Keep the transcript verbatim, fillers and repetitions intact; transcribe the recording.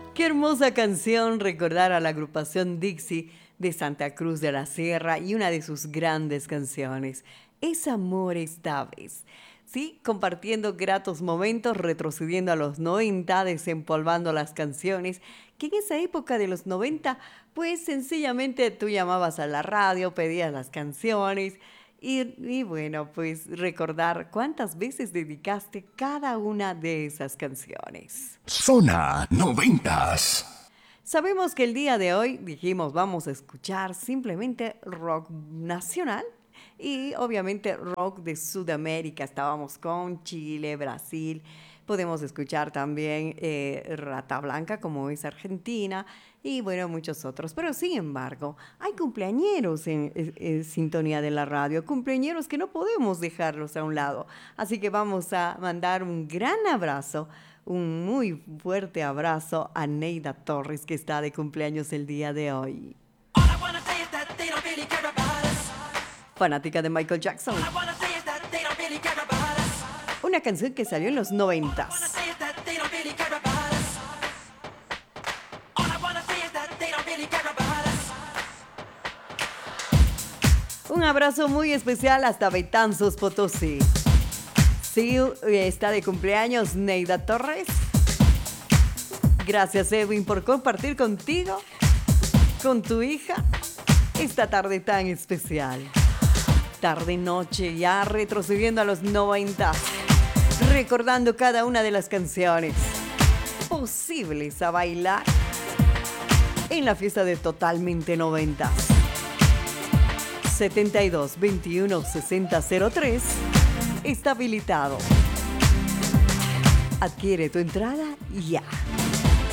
Qué hermosa canción recordar a la agrupación Dixie de Santa Cruz de la Sierra y una de sus grandes canciones, Es amor esta vez. Sí, compartiendo gratos momentos, retrocediendo a los noventa, desempolvando las canciones, que en esa época de los noventa, pues sencillamente tú llamabas a la radio, pedías las canciones y, y bueno, pues recordar cuántas veces dedicaste cada una de esas canciones. Zona noventas. Sabemos que el día de hoy dijimos vamos a escuchar simplemente rock nacional y obviamente rock de Sudamérica. Estábamos con Chile, Brasil. Podemos escuchar también eh, Rata Blanca, como es Argentina, y bueno, muchos otros. Pero sin embargo, hay cumpleañeros en, en, en sintonía de la radio, cumpleañeros que no podemos dejarlos a un lado. Así que vamos a mandar un gran abrazo, un muy fuerte abrazo a Neida Torres, que está de cumpleaños el día de hoy. Fanática de Michael Jackson. Una canción que salió en los noventas. Un abrazo muy especial hasta Betanzos, Potosí. Sí, está de cumpleaños Neida Torres. Gracias, Edwin, por compartir contigo, con tu hija, esta tarde tan especial. Tarde, noche, ya retrocediendo a los noventa, recordando cada una de las canciones posibles a bailar en la fiesta de Totalmente noventa. setenta y dos, veintiuno, sesenta, cero tres está habilitado. Adquiere tu entrada ya.